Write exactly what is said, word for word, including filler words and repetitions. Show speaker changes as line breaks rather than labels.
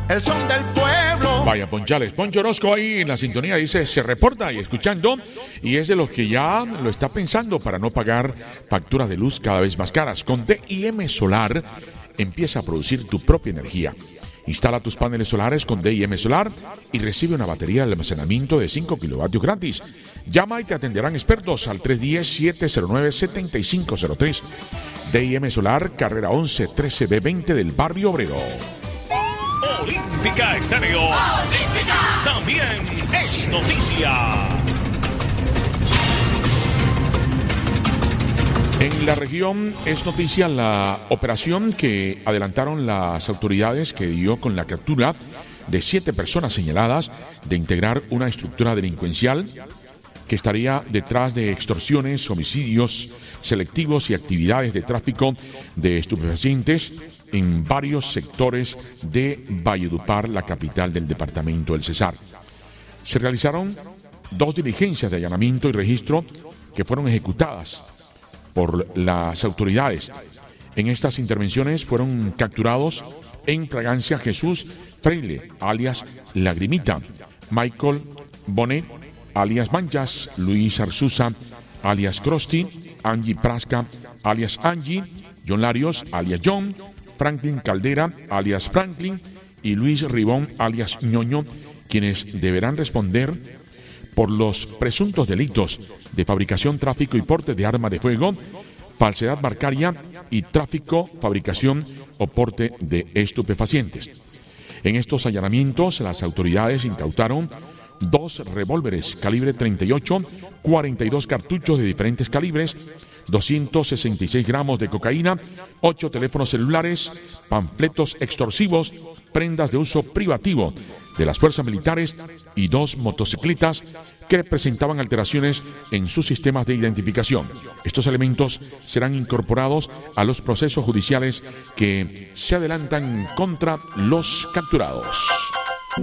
el son del pueblo.
Vaya, Ponchales, Poncho Orozco ahí en la sintonía dice, se reporta y escuchando, y es de los que ya lo está pensando para no pagar facturas de luz cada vez más caras. Con D I M Solar, empieza a producir tu propia energía. Instala tus paneles solares con D I M Solar y recibe una batería de almacenamiento de cinco kilovatios gratis. Llama y te atenderán expertos al tres uno cero, siete cero nueve, siete cinco cero tres. D I M Solar, carrera once trece B veinte del Barrio Obrero.
Olímpica Estéreo. Olímpica. También es noticia.
En la región es noticia la operación que adelantaron las autoridades que dio con la captura de siete personas señaladas de integrar una estructura delincuencial que estaría detrás de extorsiones, homicidios selectivos y actividades de tráfico de estupefacientes en varios sectores de Valledupar, la capital del departamento del Cesar. Se realizaron dos diligencias de allanamiento y registro que fueron ejecutadas por las autoridades. En estas intervenciones fueron capturados en fragancia Jesús Freile, alias Lagrimita, Michael Bonet, alias Manchas, Luis Arzuza, alias Crosti, Angie Prasca, alias Angie, John Larios, alias John, Franklin Caldera, alias Franklin, y Luis Ribón, alias Ñoño, quienes deberán responder por los presuntos delitos de fabricación, tráfico y porte de arma de fuego, falsedad bancaria y tráfico, fabricación o porte de estupefacientes. En estos allanamientos, las autoridades incautaron dos revólveres calibre treinta y ocho, cuarenta y dos cartuchos de diferentes calibres, doscientos sesenta y seis gramos de cocaína, ocho teléfonos celulares, panfletos extorsivos, prendas de uso privativo de las fuerzas militares y dos motocicletas que presentaban alteraciones en sus sistemas de identificación. Estos elementos serán incorporados a los procesos judiciales que se adelantan contra los capturados.